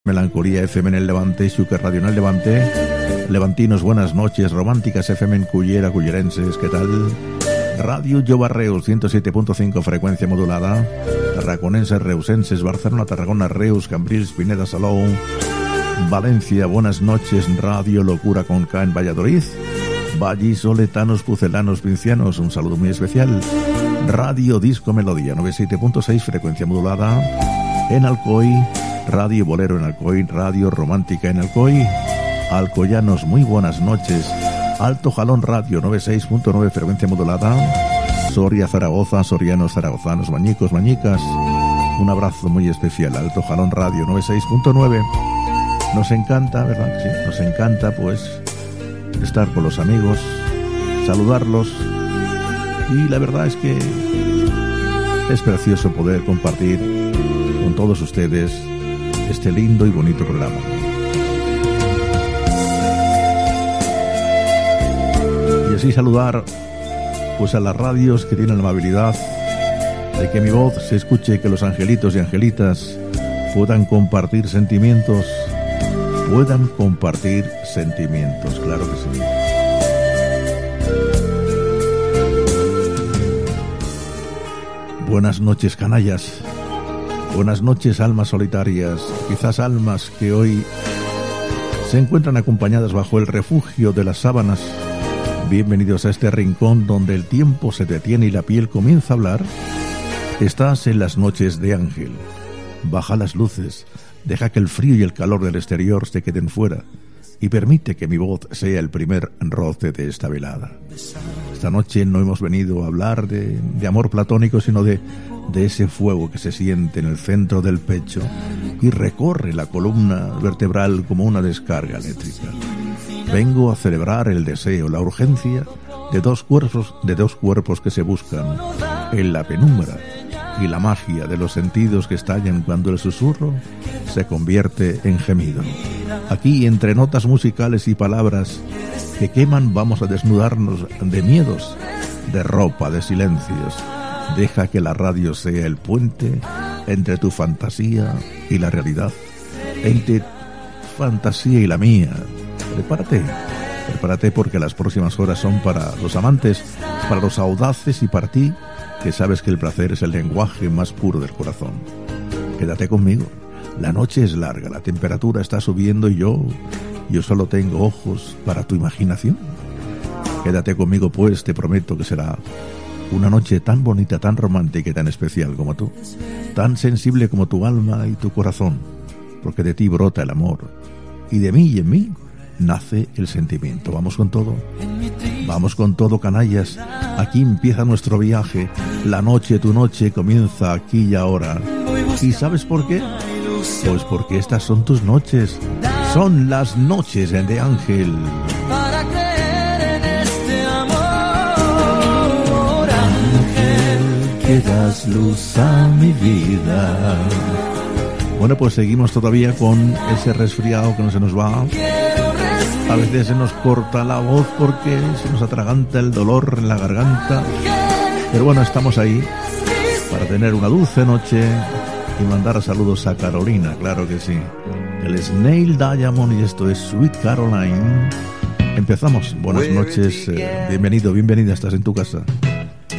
Melancolía FM en el Levante, Xúquer Radio en el Levante, levantinos, buenas noches, románticas FM en Cullera, cullerenses, ¿qué tal? Radio Jove Reus, 107.5 frecuencia modulada, tarraconenses, reusenses, Barcelona, Tarragona, Reus, Cambrils, Pineda, Salou, Valencia, buenas noches, Radio Locura con K en Valladolid, vallisoletanos, pucelanos, pincianos, un saludo muy especial, Radio Disco Melodía, 97.6 frecuencia modulada, en Alcoy, Radio Bolero en Alcoy, Radio Romántica en Alcoy, Alcoyanos, muy buenas noches, Alto Jalón Radio, 96.9 frecuencia modulada, Soria, Zaragoza, sorianos, zaragozanos, mañicos, mañicas, un abrazo muy especial, Alto Jalón Radio, 96.9, nos encanta, ¿verdad? Sí, nos encanta, pues, estar con los amigos, saludarlos, y la verdad es que es precioso poder compartir con todos ustedes este lindo y bonito programa. Y así saludar pues a las radios que tienen la amabilidad de que mi voz se escuche, que los angelitos y angelitas puedan compartir sentimientos, claro que sí. Buenas noches, canallas. Buenas noches, almas solitarias, quizás almas que hoy se encuentran acompañadas bajo el refugio de las sábanas. Bienvenidos a este rincón donde el tiempo se detiene y la piel comienza a hablar. Estás en las noches de Ángel. Baja las luces, deja que el frío y el calor del exterior se queden fuera y permite que mi voz sea el primer roce de esta velada. Esta noche no hemos venido a hablar de amor platónico, sino de ese fuego que se siente en el centro del pecho y recorre la columna vertebral como una descarga eléctrica. Vengo a celebrar el deseo, la urgencia de dos cuerpos que se buscan en la penumbra y la magia de los sentidos que estallan cuando el susurro se convierte en gemido. Aquí, entre notas musicales y palabras que queman, vamos a desnudarnos de miedos, de ropa, de silencios. Deja que la radio sea el puente entre tu fantasía y la realidad, entre fantasía y la mía. Prepárate porque las próximas horas son para los amantes, para los audaces y para ti, que sabes que el placer es el lenguaje más puro del corazón. Quédate conmigo. La noche es larga, la temperatura está subiendo y yo solo tengo ojos para tu imaginación. Quédate conmigo, pues te prometo que será una noche tan bonita, tan romántica y tan especial como tú, tan sensible como tu alma y tu corazón, porque de ti brota el amor y de mí y en mí nace el sentimiento. Vamos con todo, canallas. Aquí empieza nuestro viaje. La noche, tu noche, comienza aquí y ahora. ¿Y sabes por qué? Pues porque estas son tus noches. Son las noches de Ángel. Para creer en este amor, Ángel, que das luz a mi vida. Bueno, pues seguimos todavía con ese resfriado que no se nos va. A veces se nos corta la voz porque se nos atraganta el dolor en la garganta. Pero bueno, estamos ahí para tener una dulce noche y mandar saludos a Carolina, claro que sí. El Snail Diamond y esto es Sweet Caroline. Empezamos. Buenas noches, bienvenido, bienvenida, estás en tu casa.